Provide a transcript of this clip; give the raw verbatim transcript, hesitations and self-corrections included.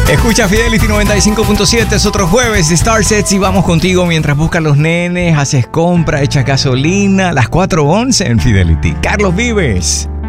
Escucha Fidelity noventa y cinco punto siete, es otro jueves de Star Sets y vamos contigo mientras buscas los nenes, haces compra, echas gasolina, las cuatro once en Fidelity. Carlos Vives.